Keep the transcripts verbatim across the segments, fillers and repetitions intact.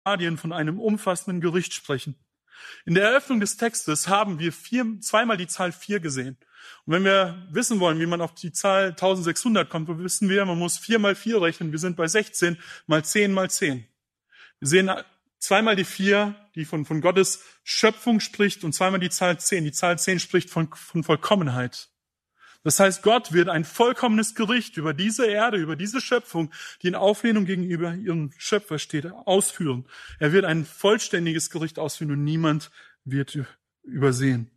Stadien von einem umfassenden Gericht sprechen. In der Eröffnung des Textes haben wir vier, zweimal die Zahl vier gesehen. Und wenn wir wissen wollen, wie man auf die Zahl eintausendsechshundert kommt, dann wissen wir, man muss vier mal vier rechnen. Wir sind bei sechzehn mal zehn mal zehn. Wir sehen zweimal die vier, die von, von Gottes Schöpfung spricht, und zweimal die Zahl zehn. Die Zahl zehn spricht von, von Vollkommenheit. Das heißt, Gott wird ein vollkommenes Gericht über diese Erde, über diese Schöpfung, die in Auflehnung gegenüber ihrem Schöpfer steht, ausführen. Er wird ein vollständiges Gericht ausführen und niemand wird übersehen.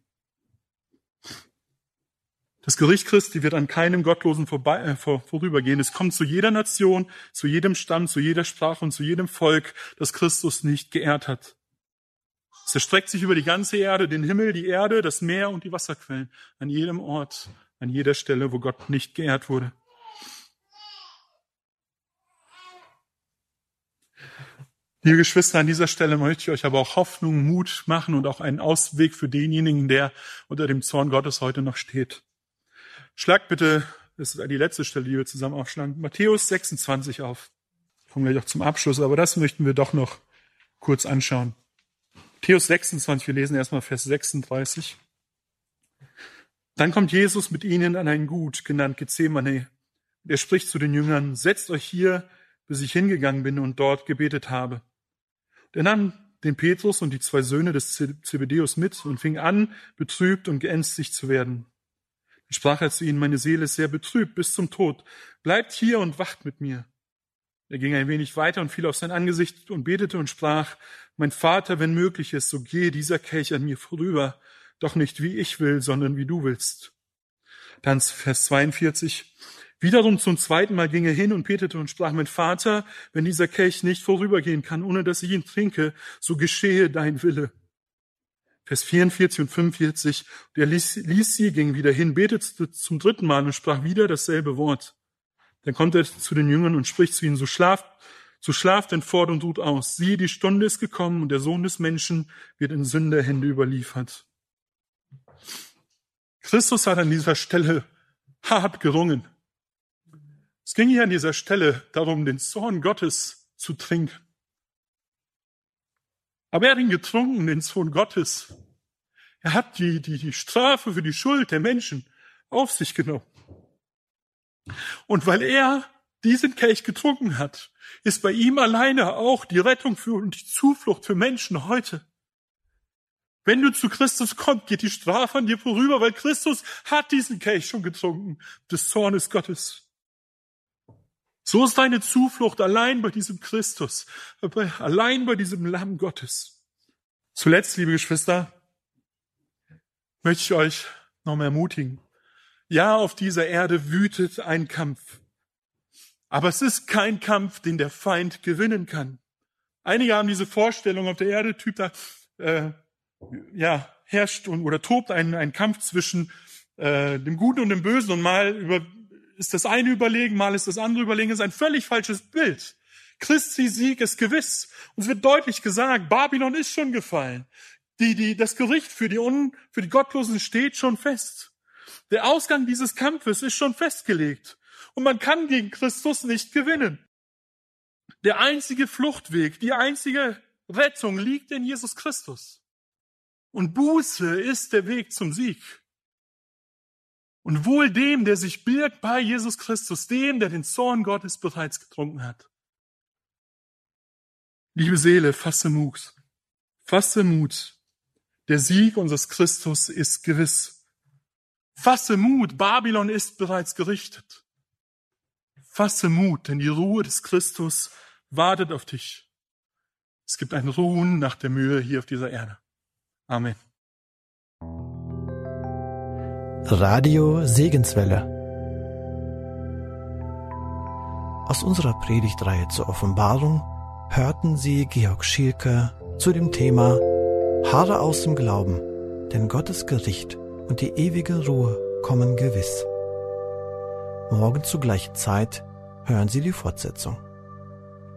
Das Gericht Christi wird an keinem Gottlosen vorbei, äh, vor, vorübergehen. Es kommt zu jeder Nation, zu jedem Stamm, zu jeder Sprache und zu jedem Volk, das Christus nicht geehrt hat. Es erstreckt sich über die ganze Erde, den Himmel, die Erde, das Meer und die Wasserquellen, an jedem Ort, an jeder Stelle, wo Gott nicht geehrt wurde. Liebe Geschwister, an dieser Stelle möchte ich euch aber auch Hoffnung, Mut machen und auch einen Ausweg für denjenigen, der unter dem Zorn Gottes heute noch steht. Schlagt bitte, das ist die letzte Stelle, die wir zusammen aufschlagen, Matthäus sechsundzwanzig auf. Kommen gleich auch zum Abschluss, aber das möchten wir doch noch kurz anschauen. Matthäus sechsundzwanzig, wir lesen erstmal Vers sechsunddreißig. Dann kommt Jesus mit ihnen an ein Gut, genannt Gethsemane. Er spricht zu den Jüngern: Setzt euch hier, bis ich hingegangen bin und dort gebetet habe. Und er nahm den Petrus und die zwei Söhne des Zebedeus mit und fing an, betrübt und geängstigt zu werden. Dann sprach er zu ihnen: Meine Seele ist sehr betrübt bis zum Tod. Bleibt hier und wacht mit mir. Er ging ein wenig weiter und fiel auf sein Angesicht und betete und sprach: Mein Vater, wenn möglich ist, so gehe dieser Kelch an mir vorüber. Doch nicht wie ich will, sondern wie du willst. Dann Vers zweiundvierzig. Wiederum zum zweiten Mal ging er hin und betete und sprach: Mein Vater, wenn dieser Kelch nicht vorübergehen kann, ohne dass ich ihn trinke, so geschehe dein Wille. Vers vierundvierzig und fünfundvierzig. Und er ließ, ließ sie, ging wieder hin, betete zum dritten Mal und sprach wieder dasselbe Wort. Dann kommt er zu den Jüngern und spricht zu ihnen: So schlaft, so schlaft denn fort und ruht aus. Siehe, die Stunde ist gekommen und der Sohn des Menschen wird in Sünderhände überliefert. Christus hat an dieser Stelle hart gerungen. Es ging hier an dieser Stelle darum, den Zorn Gottes zu trinken. Aber er hat ihn getrunken, den Zorn Gottes. Er hat die, die, die Strafe für die Schuld der Menschen auf sich genommen. Und weil er diesen Kelch getrunken hat, ist bei ihm alleine auch die Rettung für und die Zuflucht für Menschen heute. Wenn du zu Christus kommst, geht die Strafe an dir vorüber, weil Christus hat diesen Kelch schon getrunken, des Zornes Gottes. So ist deine Zuflucht allein bei diesem Christus, allein bei diesem Lamm Gottes. Zuletzt, liebe Geschwister, möchte ich euch noch mal ermutigen. Ja, auf dieser Erde wütet ein Kampf. Aber es ist kein Kampf, den der Feind gewinnen kann. Einige haben diese Vorstellung, auf der Erde Typ da, äh, ja, herrscht und, oder tobt ein, ein Kampf zwischen äh, dem Guten und dem Bösen, und mal über, ist das eine überlegen, mal ist das andere überlegen. Das ist ein völlig falsches Bild. Christi Sieg ist gewiss. Uns wird deutlich gesagt, Babylon ist schon gefallen. Die, die, das Gericht für die, Un, für die Gottlosen steht schon fest. Der Ausgang dieses Kampfes ist schon festgelegt. Und man kann gegen Christus nicht gewinnen. Der einzige Fluchtweg, die einzige Rettung liegt in Jesus Christus. Und Buße ist der Weg zum Sieg. Und wohl dem, der sich birgt bei Jesus Christus, dem, der den Zorn Gottes bereits getrunken hat. Liebe Seele, fasse Mut. Fasse Mut. Der Sieg unseres Christus ist gewiss. Fasse Mut, Babylon ist bereits gerichtet. Fasse Mut, denn die Ruhe des Christus wartet auf dich. Es gibt ein Ruhen nach der Mühe hier auf dieser Erde. Amen. Radio Segenswelle. Aus unserer Predigtreihe zur Offenbarung hörten Sie Georg Schielke zu dem Thema Harre aus dem Glauben, denn Gottes Gericht und die ewige Ruhe kommen gewiss. Morgen zur gleichen Zeit hören Sie die Fortsetzung.